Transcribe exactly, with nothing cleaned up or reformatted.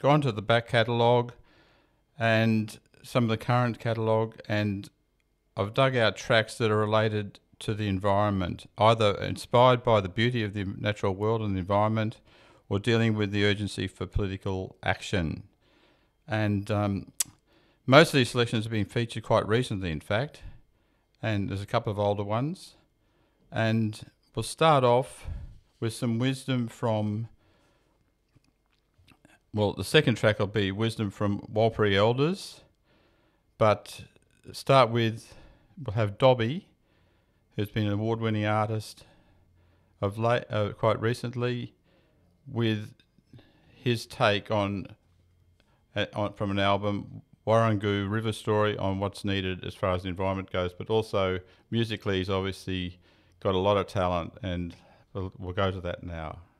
gone to the back catalogue and some of the current catalogue, and I've dug out tracks that are related to the environment, either inspired by the beauty of the natural world and the environment, or dealing with the urgency for political action. And um, most of these selections have been featured quite recently, in fact, and there's a couple of older ones. And we'll start off with some wisdom from, well, the second track will be wisdom from Warlpiri elders, but start with, we'll have Dobby, who's been an award-winning artist of late, uh, quite recently, with his take on, uh, on from an album, Warrangu River Story, on what's needed as far as the environment goes, but also musically he's obviously got a lot of talent, and we'll, we'll go to that now.